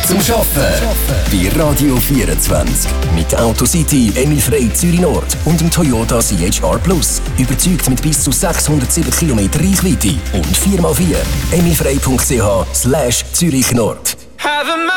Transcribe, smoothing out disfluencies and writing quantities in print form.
zum Arbeiten. Bei Radio 24. Mit Autocity, Emil Frey Zürich Nord und dem Toyota CHR Plus. Überzeugt mit bis zu 607 km Reichweite und 4x4. emilfrey.ch/Zürich Nord.